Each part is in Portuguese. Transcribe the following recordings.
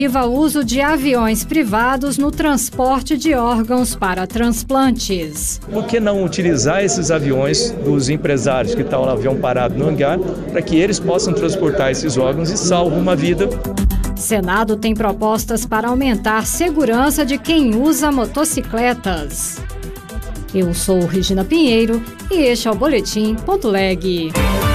O uso de aviões privados no transporte de órgãos para transplantes. Por que não utilizar esses aviões dos empresários que estão no avião parado no hangar para que eles possam transportar esses órgãos e salvar uma vida? Senado tem propostas para aumentar a segurança de quem usa motocicletas. Eu sou Regina Pinheiro e este é o Boletim Ponto Leg.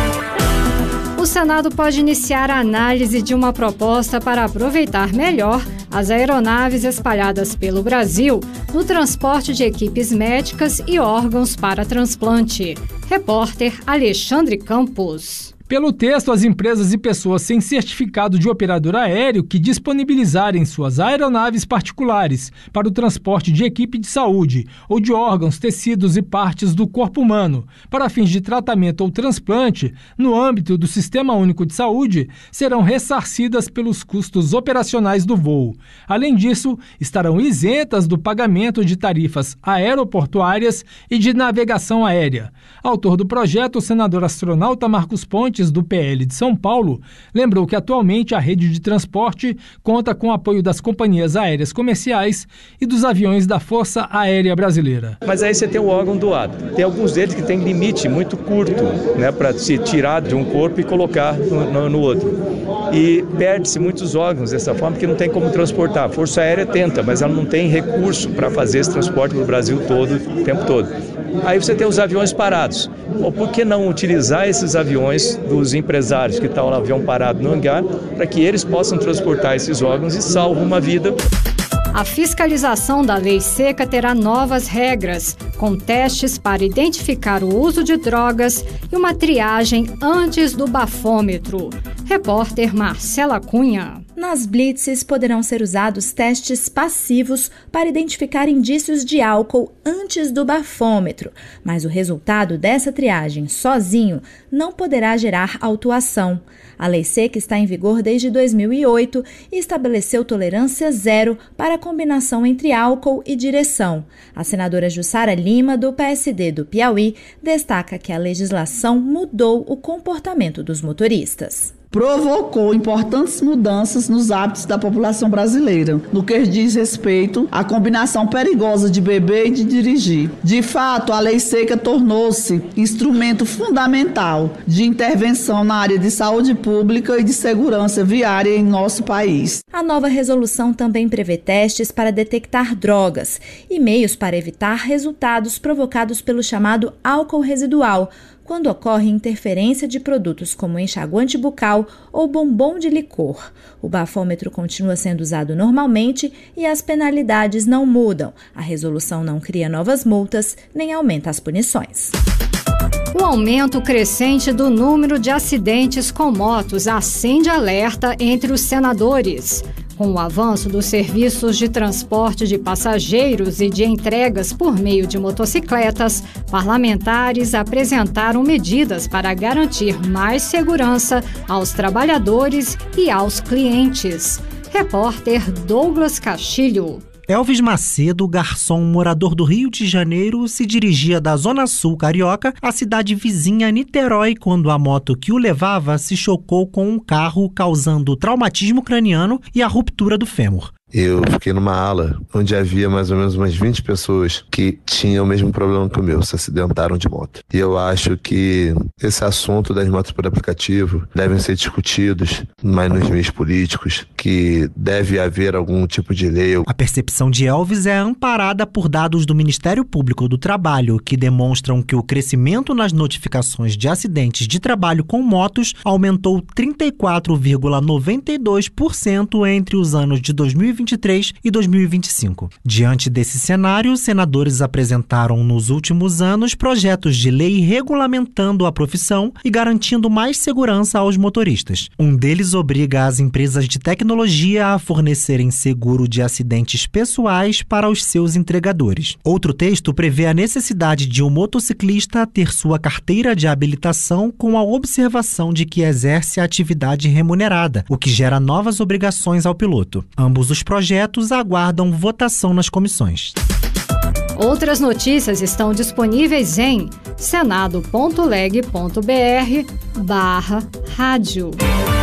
O Senado pode iniciar a análise de uma proposta para aproveitar melhor as aeronaves espalhadas pelo Brasil no transporte de equipes médicas e órgãos para transplante. Repórter Alexandre Campos. Pelo texto, as empresas e pessoas sem certificado de operador aéreo que disponibilizarem suas aeronaves particulares para o transporte de equipe de saúde ou de órgãos, tecidos e partes do corpo humano para fins de tratamento ou transplante no âmbito do Sistema Único de Saúde serão ressarcidas pelos custos operacionais do voo. Além disso, estarão isentas do pagamento de tarifas aeroportuárias e de navegação aérea. Autor do projeto, o senador astronauta Marcos Pontes, do PL de São Paulo, lembrou que atualmente a rede de transporte conta com o apoio das companhias aéreas comerciais e dos aviões da Força Aérea Brasileira. Mas aí você tem o órgão doado. Tem alguns deles que têm limite muito curto, para se tirar de um corpo e colocar no outro. E perde-se muitos órgãos dessa forma, porque não tem como transportar. A Força Aérea tenta, mas ela não tem recurso para fazer esse transporte para o Brasil todo, o tempo todo. Aí você tem os aviões parados. Bom, por que não utilizar esses aviões dos empresários que estão no avião parado no hangar para que eles possam transportar esses órgãos e salvar uma vida? A fiscalização da lei seca terá novas regras, com testes para identificar o uso de drogas e uma triagem antes do bafômetro. Repórter Marcela Cunha. Nas blitzes poderão ser usados testes passivos para identificar indícios de álcool antes do bafômetro, mas o resultado dessa triagem sozinho não poderá gerar autuação. A lei seca está em vigor desde 2008 e estabeleceu tolerância zero para a combinação entre álcool e direção. A senadora Jussara Lima, do PSD do Piauí, destaca que a legislação mudou o comportamento dos motoristas. Provocou importantes mudanças nos hábitos da população brasileira, no que diz respeito à combinação perigosa de beber e de dirigir. De fato, a lei seca tornou-se instrumento fundamental de intervenção na área de saúde pública e de segurança viária em nosso país. A nova resolução também prevê testes para detectar drogas e meios para evitar resultados provocados pelo chamado álcool residual, quando ocorre interferência de produtos como enxaguante bucal ou bombom de licor. O bafômetro continua sendo usado normalmente e as penalidades não mudam. A resolução não cria novas multas nem aumenta as punições. O aumento crescente do número de acidentes com motos acende alerta entre os senadores. Com o avanço dos serviços de transporte de passageiros e de entregas por meio de motocicletas, parlamentares apresentaram medidas para garantir mais segurança aos trabalhadores e aos clientes. Repórter Douglas Castilho. Elvis Macedo, garçom morador do Rio de Janeiro, se dirigia da Zona Sul carioca à cidade vizinha Niterói quando a moto que o levava se chocou com um carro, causando traumatismo craniano e a ruptura do fêmur. Eu fiquei numa ala onde havia mais ou menos umas 20 pessoas que tinham o mesmo problema que o meu, se acidentaram de moto. E eu acho que esse assunto das motos por aplicativo devem ser discutidos mais nos meios políticos, que deve haver algum tipo de lei. A percepção de Elvis é amparada por dados do Ministério Público do Trabalho, que demonstram que o crescimento nas notificações de acidentes de trabalho com motos aumentou 34,92% entre os anos de 2023 e 2025. Diante desse cenário, senadores apresentaram nos últimos anos projetos de lei regulamentando a profissão e garantindo mais segurança aos motoristas. Um deles obriga as empresas de tecnologia a fornecerem seguro de acidentes pessoais para os seus entregadores. Outro texto prevê a necessidade de um motociclista ter sua carteira de habilitação com a observação de que exerce a atividade remunerada, o que gera novas obrigações ao piloto. Ambos os projetos aguardam votação nas comissões. Outras notícias estão disponíveis em senado.leg.br/rádio.